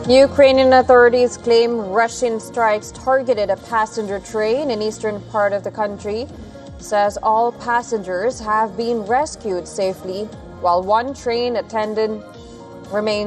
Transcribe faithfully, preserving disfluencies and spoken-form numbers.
Ukrainian authorities claim Russian strikes targeted a passenger train in eastern part of the country. Says all passengers have been rescued safely, while one train attendant remains